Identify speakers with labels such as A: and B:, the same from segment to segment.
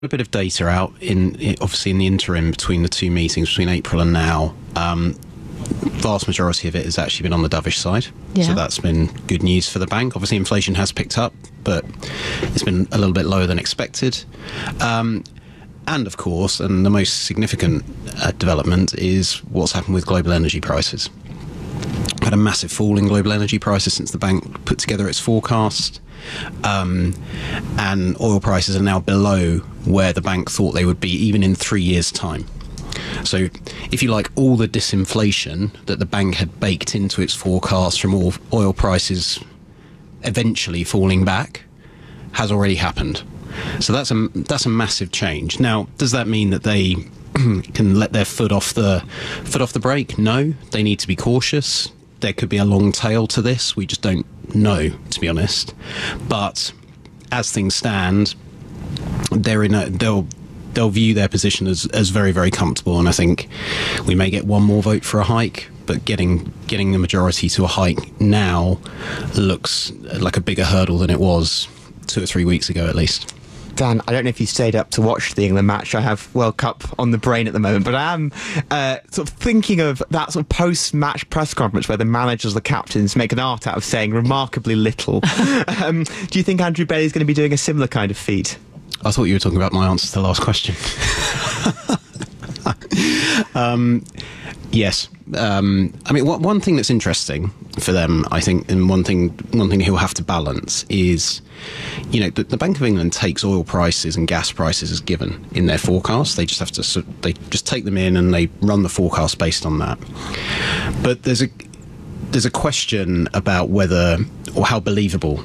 A: A bit of data out obviously in the interim between the two meetings between April and now. Vast majority of it has actually been on the dovish side, so that's been good news for the bank. Obviously, inflation has picked up, but it's been a little bit lower than expected. And of course, and the most significant development is what's happened with global energy prices. Had a massive fall in global energy prices since the bank put together its forecast. And oil prices are now below where the bank thought they would be even in 3 years' time. So if you like, all the disinflation that the bank had baked into its forecast from all oil prices eventually falling back has already happened. So that's a massive change. Now, does that mean that they can let their foot off the brake? No, they need to be cautious. There could be a long tail to this. We just don't know, to be honest. But as things stand, they'll view their position as very, very comfortable. And I think we may get one more vote for a hike, but getting the majority to a hike now looks like a bigger hurdle than it was 2 or 3 weeks ago, at least.
B: Dan, I don't know if you stayed up to watch the England match. I have World Cup on the brain at the moment, but I am sort of thinking of that sort of post-match press conference where the managers, the captains, make an art out of saying remarkably little. Do you think Andrew Bailey's going to be doing a similar kind of feat?
A: I thought you were talking about my answer to the last question. Yes. I mean, one thing that's interesting for them, I think, and one thing he'll have to balance is, the Bank of England takes oil prices and gas prices as given in their forecast. They just take them in and they run the forecast based on that. But there's a question about whether or how believable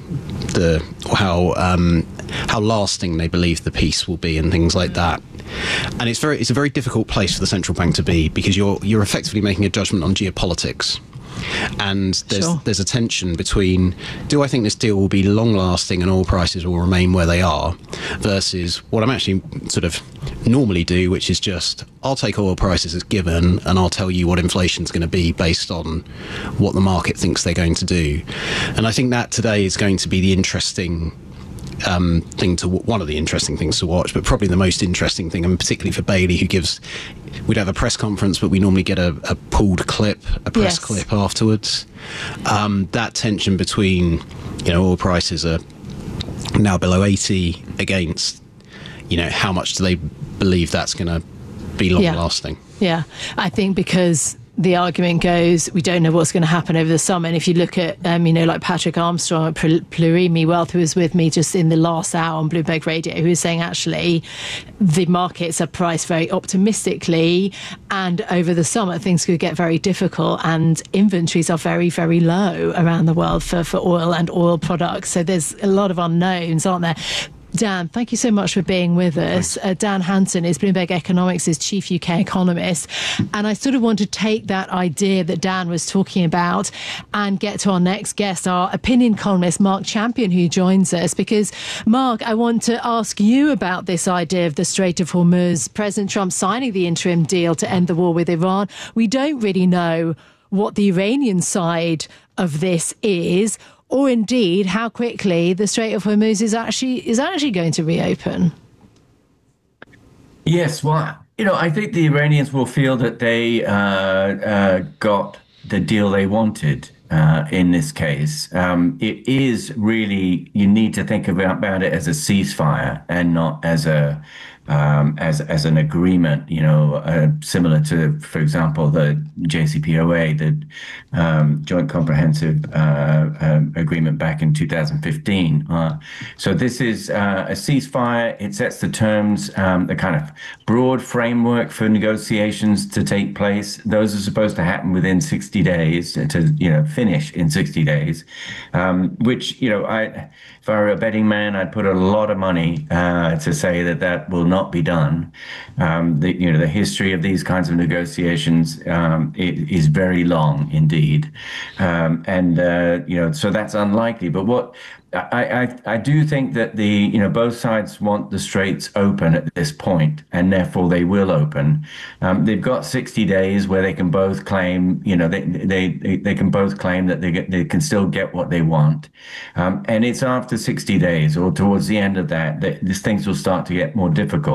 A: how lasting they believe the peace will be and things like that. And it's a very difficult place for the central bank to be, because you're effectively making a judgment on geopolitics. And there's a tension between, do I think this deal will be long lasting and oil prices will remain where they are, versus what I'm actually sort of normally do, which is just, I'll take oil prices as given and I'll tell you what inflation's going to be based on what the market thinks they're going to do. And I think that today is going to be the interesting one of the interesting things to watch, but probably the most interesting thing, and particularly for Bailey, we'd have a press conference, but we normally get a pulled clip, a press clip afterwards. That tension between, oil prices are now below 80 against, how much do they believe that's going to be long lasting?
C: Yeah, I think because the argument goes, we don't know what's going to happen over the summer. And if you look at, like Patrick Armstrong at Plurimi Wealth, who was with me just in the last hour on Bloomberg Radio, who was saying actually the markets are priced very optimistically, and over the summer things could get very difficult, and inventories are very, very low around the world for oil and oil products. So there's a lot of unknowns, aren't there? Dan, thank you so much for being with us. Dan Hanson is Bloomberg Economics' chief UK economist. And I sort of want to take that idea that Dan was talking about and get to our next guest, our opinion columnist, Mark Champion, who joins us. Because, Mark, I want to ask you about this idea of the Strait of Hormuz, President Trump signing the interim deal to end the war with Iran. We don't really know what the Iranian side of this is, or indeed how quickly the Strait of Hormuz is actually going to reopen.
D: Yes, well, I think the Iranians will feel that they got the deal they wanted in this case. It is really, you need to think about it as a ceasefire and not as as an agreement, similar to, for example, the JCPOA, the Joint Comprehensive Agreement back in 2015. So this is a ceasefire. It sets the terms, the kind of broad framework for negotiations to take place. Those are supposed to happen within 60 days, to finish in 60 days, which, if I were a betting man, I'd put a lot of money to say that will not be done. The history of these kinds of negotiations is very long indeed, so that's unlikely. But I do think that both sides want the straits open at this point, and therefore they will open. They've got 60 days where they can both claim, they can both claim that they can still get what they want, and it's after 60 days or towards the end of that these things will start to get more difficult.